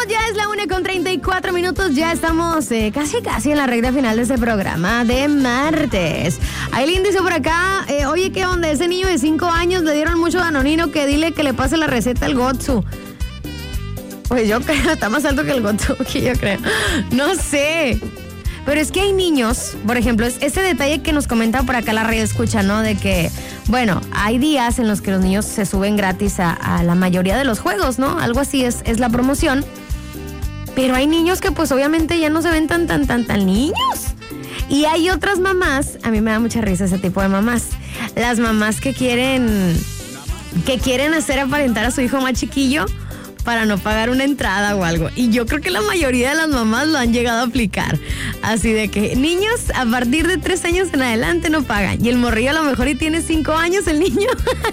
ya es la 1:34, ya estamos casi en la recta final de este programa de martes. Aileen dice por acá, oye, ¿qué onda? Ese niño de 5 años le dieron mucho danonino, que dile que le pase la receta al Gotsu. Pues yo creo, está más alto que el Gotsu, que yo creo. No sé. Pero es que hay niños, por ejemplo, ese detalle que nos comenta por acá la radio escucha, ¿no? De que, bueno, hay días en los que los niños se suben gratis a la mayoría de los juegos, ¿no? Algo así es la promoción. Pero hay niños que pues obviamente ya no se ven tan niños. Y hay otras mamás, a mí me da mucha risa ese tipo de mamás. Las mamás que quieren hacer aparentar a su hijo más chiquillo para no pagar una entrada o algo. Y yo creo que la mayoría de las mamás lo han llegado a aplicar. Así de que niños a partir de 3 años en adelante no pagan. Y el morrillo a lo mejor y tiene 5 años el niño.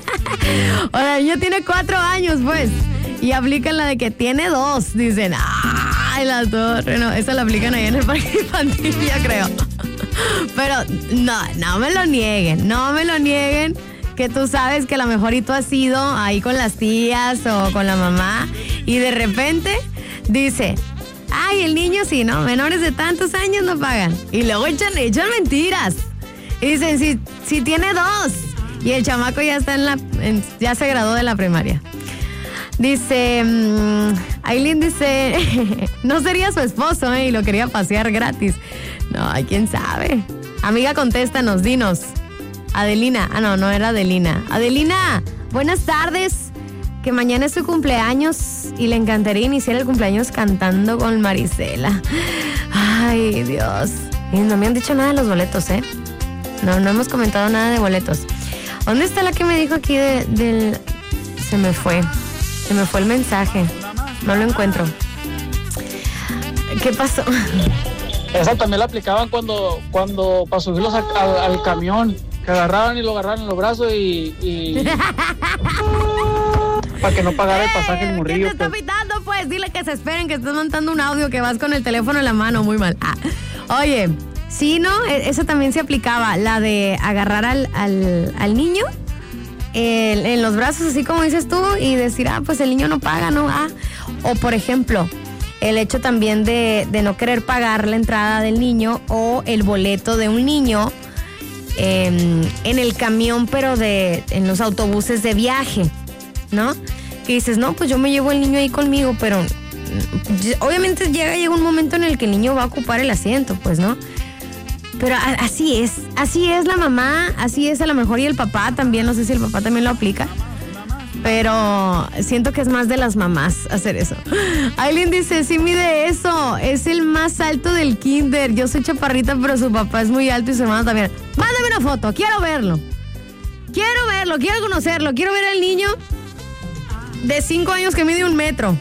O el niño tiene 4 años, pues. Y aplican la de que tiene 2. Dicen, ¡ay, la torre! No, esa la aplican ahí en el parque infantil, ya creo. Pero no me lo nieguen. Que tú sabes que a lo mejor y tú has ido ahí con las tías o con la mamá y de repente dice, ay, el niño sí, ¿no? Menores de tantos años no pagan. Y luego echan mentiras. Y dicen, si tiene 2. Y el chamaco ya está ya se graduó de la primaria. Dice, Aileen dice, no sería su esposo, y lo quería pasear gratis. No, quién sabe. Amiga, contéstanos, dinos. Adelina, no era Adelina. Adelina, buenas tardes. Que mañana es su cumpleaños y le encantaría iniciar el cumpleaños cantando con Marisela. Ay, Dios. Y no me han dicho nada de los boletos, ¿eh? No hemos comentado nada de boletos. ¿Dónde está la que me dijo aquí del... Se me fue el mensaje. No lo encuentro. ¿Qué pasó? Esa también la aplicaban cuando para subirlos al camión. Que agarraban y lo agarraban en los brazos y para que no pagara el pasaje el morrillo. ¿Qué te está pitando, pues? Dile que se esperen, que estás montando un audio, que vas con el teléfono en la mano, muy mal. Oye, sí, ¿no? Esa también se aplicaba, la de agarrar al niño en los brazos, así como dices tú, y decir, pues el niño no paga, ¿no? O por ejemplo, el hecho también de no querer pagar la entrada del niño o el boleto de un niño en el camión, pero en los autobuses de viaje, ¿no? Que dices, no, pues yo me llevo el niño ahí conmigo, pero obviamente llega un momento en el que el niño va a ocupar el asiento, pues, ¿no? Pero así es la mamá, así es a lo mejor, y el papá también, no sé si el papá también lo aplica, pero siento que es más de las mamás hacer eso. Aileen dice, sí mide eso, es el más alto del kinder. Yo soy chaparrita, pero su papá es muy alto y su hermano también. Mándame una foto, quiero verlo, quiero conocerlo, quiero ver al niño de 5 años que mide 1 metro.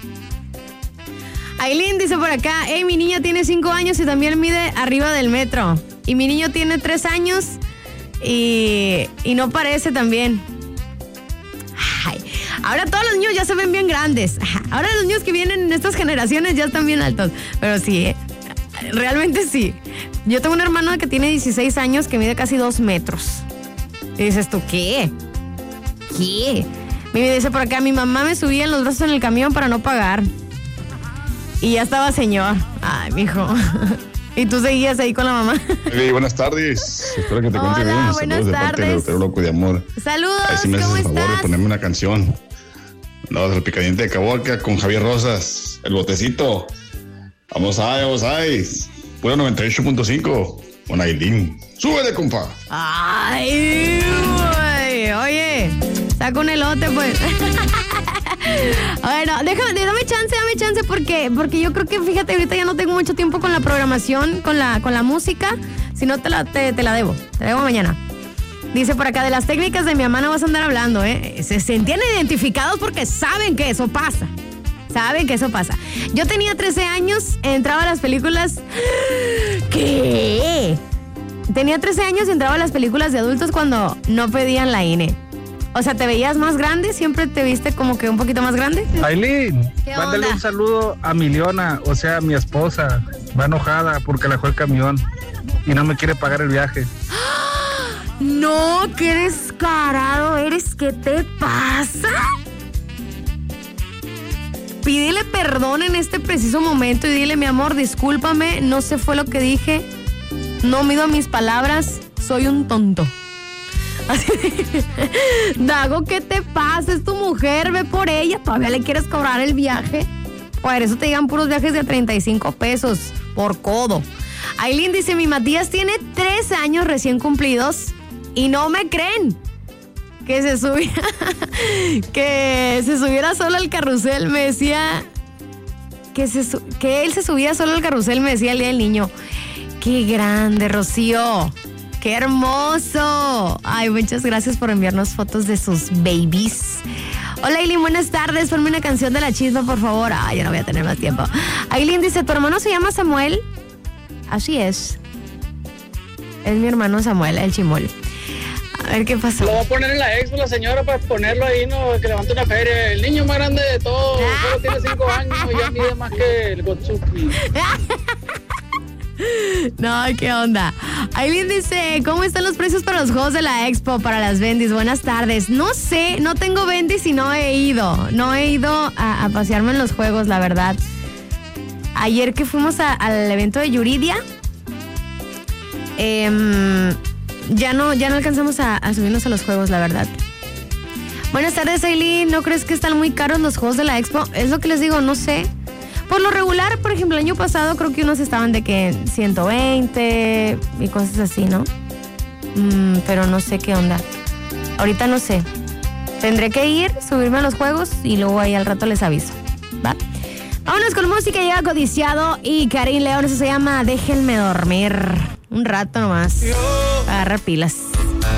Aileen dice por acá, mi niña tiene 5 años y también mide arriba del metro. Y mi niño tiene 3 años y no parece también. Ay, ahora todos los niños ya se ven bien grandes. Ahora los niños que vienen en estas generaciones ya están bien altos. Pero sí, realmente sí. Yo tengo un hermano que tiene 16 años que mide casi 2 metros. Y dices tú, ¿qué? Me dice por acá, mi mamá me subía en los brazos en el camión para no pagar. Y ya estaba señor. Ay, mijo. Y tú seguías ahí con la mamá. Hey, buenas tardes. Espero que te encuentres bien. Buenas tardes. De Loco de Amor. Saludos, a ver si me ¿cómo haces el favor estás? de ponerme una canción. No, del Picadiente de Caborca con Javier Rosas. El botecito. Vamos ahí. Puro 98.5. Con Aileen. ¡Súbele, compa! Ay, güey. Oye, saca un elote, pues. Bueno, dame chance porque yo creo que, fíjate, ahorita ya no tengo mucho tiempo con la programación, con la música. Si no, te la debo. Te debo mañana. Dice por acá, de las técnicas de mi mamá no vas a andar hablando, ¿eh? Se sentían identificados porque saben que eso pasa. Yo tenía 13 años, entraba a las películas... ¿Qué? Tenía 13 años y entraba a las películas de adultos cuando no pedían la INE. O sea, ¿te veías más grande? ¿Siempre te viste como que un poquito más grande? Aileen, mándale un saludo a mi Leona, o sea, a mi esposa. Va enojada porque la dejó el camión y no me quiere pagar el viaje. No, qué descarado eres. ¿Qué te pasa? pídele perdón en este preciso momento y dile, mi amor, discúlpame, no sé fue lo que dije, no mido mis palabras, soy un tonto. Así Dago, ¿qué te pasa? Es tu mujer, ve por ella, ¿todavía le quieres cobrar el viaje? Por eso te llegan puros viajes de 35 pesos por codo. Aileen dice, mi Matías tiene 3 años recién cumplidos y no me creen que se subiera solo al carrusel. Me decía que él se subía solo al carrusel, me decía el día del niño. ¡Qué grande, Rocío! ¡Qué hermoso! Ay, muchas gracias por enviarnos fotos de sus babies. Hola, Aileen, buenas tardes. Ponme una canción de La Chispa, por favor. Ay, ya no voy a tener más tiempo. Aileen dice, ¿tu hermano se llama Samuel? Así es. Es mi hermano Samuel, el chimol. A ver qué pasó. Lo va a poner en la expo la señora para ponerlo ahí, ¿no? Que levante una feria. El niño más grande de todos. Solo tiene 5 años y ya mide más que el Gotsuki. No, ¿qué onda? Aileen dice, ¿cómo están los precios para los juegos de la expo, para las bendis? Buenas tardes. No sé, no tengo bendis y no he ido. No he ido a pasearme en los juegos, la verdad. Ayer que fuimos al evento de Yuridia, ya no alcanzamos a subirnos a los juegos, la verdad. Buenas tardes, Aileen. ¿No crees que están muy caros los juegos de la expo? Es lo que les digo, no sé. Por lo regular, por ejemplo, el año pasado creo que unos estaban de que 120 y cosas así, ¿no? Pero no sé qué onda. Ahorita no sé. Tendré que ir, subirme a los juegos y luego ahí al rato les aviso, ¿va? Vámonos con música, llega Codiciado y Karim León, eso se llama Déjenme dormir. Un rato nomás. Agarrar pilas.